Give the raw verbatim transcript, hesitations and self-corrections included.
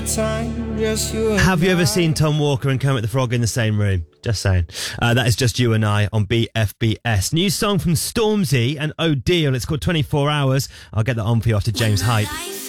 time, just you and Have you ever I. seen Tom Walker and Kermit the Frog in the same room? Just saying. Uh, that is Just You and I on B F B S. New song from Stormzy and O'Deal. It's called twenty-four hours. I'll get that on for you after James Hype.